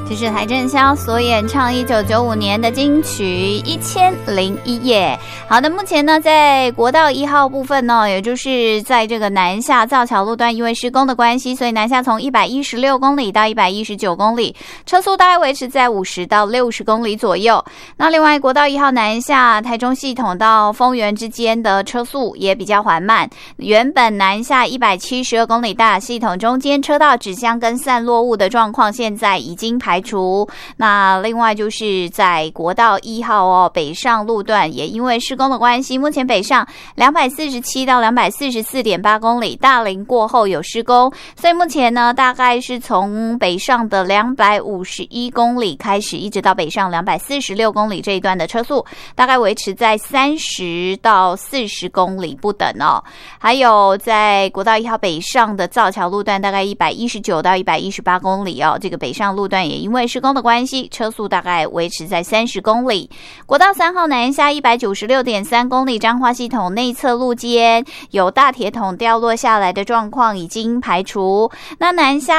这是邰正宵所演唱1995年的金曲《1001夜》。好的，目前呢，在国道1号部分呢，也就是在这个南下造桥路段，因为施工的关系，所以南下从116公里到119公里，车速大概维持在50到60公里左右。那另外，国道1号南下台中系统到丰原之间的车速也比较缓慢。原本南下172公里大系统中间车道纸箱跟散落物的状况，现在已经排除。那另外就是在国道1号北上路段，也因为施工的关系，目前北上247到244.8公里，大林过后有施工，所以目前呢，大概是从北上的251公里开始，一直到北上246公里这一段的车速，大概维持在30到40公里不等哦。还有在国道1号北上的造桥路段，大概119到118公里哦，这个北上路段也因为施工的关系，车速大概维持在30公里。国道3号南下196.3公里，彰化系统内侧路肩有大铁桶掉落下来的状况已经排除。那南下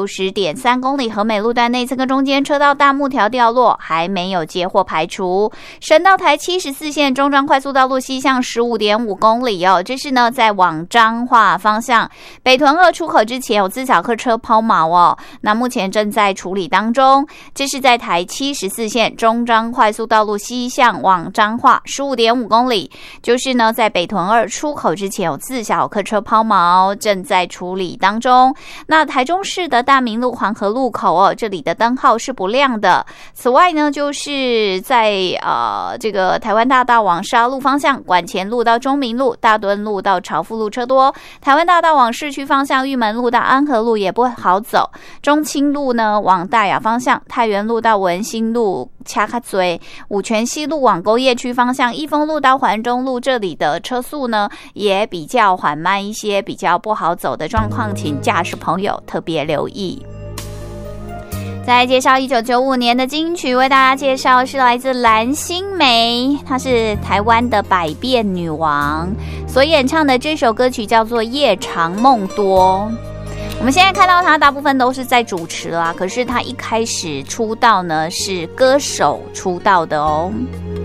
190.3公里，和美路段内侧跟中间车道大木条掉落还没有接获排除。省道台74线中彰快速道路西向15.5公里哦，这是呢在往彰化方向北屯2出口之前有自小客车抛锚哦，那目前正在处理当中。这是在台74线中彰快速道路西向往彰化15.5公里，就是呢在北屯2出口之前有自小客车抛锚，正在处理当中。那台中市的大明路黄河路口哦，这里的灯号是不亮的。此外呢，就是在这个台湾大道往沙鹿方向，管前路到中明路、大墩路到朝富路车多；台湾大道往市区方向，玉门路到安和路也不好走。中清路呢往大雅方向，太原路到文心路掐卡嘴；五权西路往工业区方向，益丰路到环中路这里的车速呢也比较缓慢一些，比较不好走的状况，请驾驶朋友特别留意。再来介绍1995年的金曲，为大家介绍是来自蓝心湄，她是台湾的百变女王所演唱的这首歌曲叫做《夜长梦多》。我们现在看到她大部分都是在主持啦，可是她一开始出道呢是歌手出道的哦。